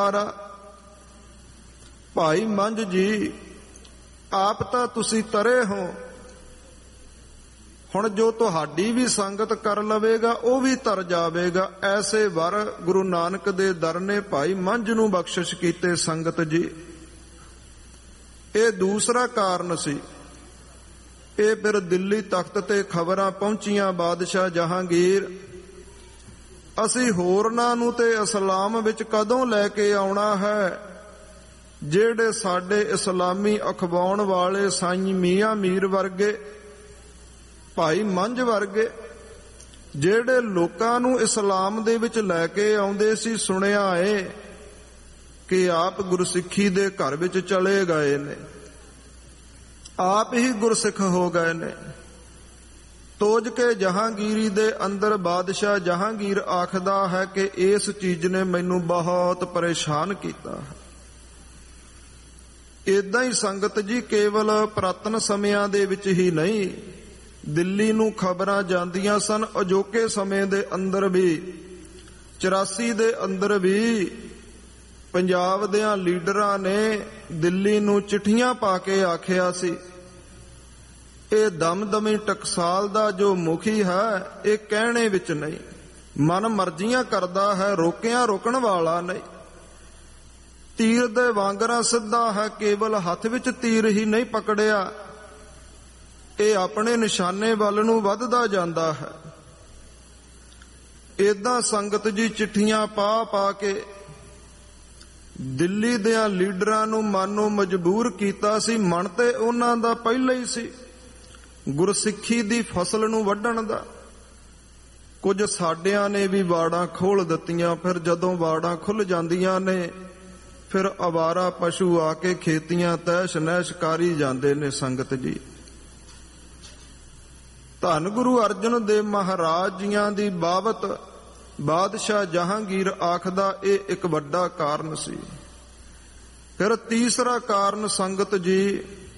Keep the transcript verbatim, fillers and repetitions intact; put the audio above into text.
ਭਾਈ ਮੰਝ ਜੀ, ਆਪ ਤਾਂ ਤੁਸੀਂ ਤਰੇ ਹੋ, ਹੁਣ ਜੋ ਤੁਹਾਡੀ ਵੀ ਸੰਗਤ ਕਰ ਲਵੇਗਾ ਉਹ ਵੀ ਤਰ ਜਾਵੇਗਾ। ਐਸੇ ਵਰ ਗੁਰੂ ਨਾਨਕ ਦੇ ਦਰ ਨੇ ਭਾਈ ਮੰਝ ਨੂੰ ਬਖਸ਼ਿਸ਼ ਕੀਤੇ ਸੰਗਤ ਜੀ। ਇਹ ਦੂਸਰਾ ਕਾਰਨ ਸੀ। ਇਹ ਫਿਰ ਦਿੱਲੀ ਤਖਤ ਤੇ ਖਬਰਾਂ ਪਹੁੰਚੀਆਂ ਬਾਦਸ਼ਾਹ ਜਹਾਂਗੀਰ, ਅਸੀਂ ਹੋਰਨਾਂ ਨੂੰ ਤੇ ਇਸਲਾਮ ਵਿੱਚ ਕਦੋਂ ਲੈ ਕੇ ਆਉਣਾ ਹੈ? ਜਿਹੜੇ ਸਾਡੇ ਇਸਲਾਮੀ ਅਖਵਾਉਣ ਵਾਲੇ ਸਾਈਂ ਮੀਆਂ ਮੀਰ ਵਰਗੇ, ਭਾਈ ਮੰਝ ਵਰਗੇ, ਜਿਹੜੇ ਲੋਕਾਂ ਨੂੰ ਇਸਲਾਮ ਦੇ ਵਿੱਚ ਲੈ ਕੇ ਆਉਂਦੇ ਸੀ, ਸੁਣਿਆ ਏ ਕਿ ਆਪ ਗੁਰਸਿੱਖੀ ਦੇ ਘਰ ਵਿੱਚ ਚਲੇ ਗਏ ਨੇ, ਆਪ ਹੀ ਗੁਰਸਿੱਖ ਹੋ ਗਏ ਨੇ। ਤੋਜ ਕੇ ਜਹਾਂਗੀਰੀ ਦੇ ਅੰਦਰ ਬਾਦਸ਼ਾਹ ਜਹਾਂਗੀਰ ਆਖਦਾ ਹੈ ਕਿ ਇਸ ਚੀਜ਼ ਨੇ ਮੈਨੂੰ ਬਹੁਤ ਪਰੇਸ਼ਾਨ ਕੀਤਾ ਹੈ। ਏਦਾਂ ਹੀ ਸੰਗਤ ਜੀ, ਕੇਵਲ ਪੁਰਾਤਨ ਸਮਿਆਂ ਦੇ ਵਿੱਚ ਹੀ ਨਹੀਂ, ਦਿੱਲੀ ਨੂੰ ਖਬਰਾਂ ਜਾਂਦੀਆਂ ਸਨ। ਅਜੋਕੇ ਸਮੇਂ ਦੇ ਅੰਦਰ ਵੀ, ਚੁਰਾਸੀ ਦੇ ਅੰਦਰ ਵੀ ਪੰਜਾਬ ਦੇ ਲੀਡਰਾਂ ਨੇ ਦਿੱਲੀ ਨੂੰ ਚਿੱਠੀਆਂ ਪਾ ਕੇ ਆਖਿਆ ਸੀ, ਇਹ ਦਮਦਮੀ ਟਕਸਾਲ ਦਾ ਜੋ ਮੁਖੀ ਹੈ ਇਹ ਕਹਿਣੇ ਵਿੱਚ ਨਹੀਂ, ਮਨ ਮਰਜ਼ੀਆਂ ਕਰਦਾ ਹੈ, ਰੋਕਿਆਂ ਰੋਕਣ ਵਾਲਾ ਨਹੀਂ। ਤੀਰ ਦੇ ਵਾਂਗਰਾਂ ਸਿੱਧਾ ਹੈ, ਕੇਵਲ ਹੱਥ ਵਿੱਚ ਤੀਰ ਹੀ ਨਹੀਂ ਪਕੜਿਆ, ਇਹ ਆਪਣੇ ਨਿਸ਼ਾਨੇ ਵੱਲ ਨੂੰ ਵੱਧਦਾ ਜਾਂਦਾ ਹੈ। ਏਦਾਂ ਸੰਗਤ ਜੀ ਚਿੱਠੀਆਂ ਪਾ ਪਾ ਕੇ ਦਿੱਲੀ ਦੇ ਲੀਡਰਾਂ ਨੂੰ ਮਨ ਨੂੰ ਮਜਬੂਰ ਕੀਤਾ ਸੀ। ਮਨ ਤੇ ਉਹਨਾਂ ਦਾ ਪਹਿਲਾਂ ਹੀ ਸੀ ਗੁਰਸਿੱਖੀ ਦੀ ਫਸਲ ਨੂੰ ਵੱਢਣ ਦਾ। ਕੁਝ ਸਾਡਿਆਂ ਨੇ ਵੀ ਵਾੜਾਂ ਖੋਲ ਦਿੱਤੀਆਂ। ਫਿਰ ਜਦੋਂ ਵਾੜਾਂ ਖੁੱਲ ਜਾਂਦੀਆਂ ਨੇ, ਫਿਰ ਅਵਾਰਾ ਪਸ਼ੂ ਆ ਕੇ ਖੇਤੀਆਂ ਤੈਸ਼ ਨੈਸ਼ ਕਰੀ ਜਾਂਦੇ ਨੇ। ਸੰਗਤ ਜੀ, ਧੰਨ ਗੁਰੂ ਅਰਜਨ ਦੇਵ ਮਹਾਰਾਜ ਜੀਆਂ ਦੀ ਬਾਬਤ ਬਾਦਸ਼ਾਹ ਜਹਾਂਗੀਰ ਆਖਦਾ ਇਹ ਇੱਕ ਵੱਡਾ ਕਾਰਨ ਸੀ। ਫਿਰ ਤੀਸਰਾ ਕਾਰਨ ਸੰਗਤ ਜੀ,